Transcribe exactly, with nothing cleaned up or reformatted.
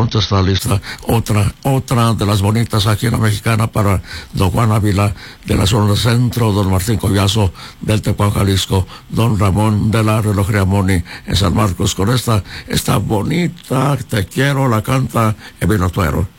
pronto está lista otra, otra de las bonitas aquí en la Mexicana para don Juan Ávila de la zona centro, don Martín Collazo del Tepuán, Jalisco, don Ramón de la Relojería Moni en San Marcos, con esta, esta bonita Te Quiero, la canta Evino Tuero.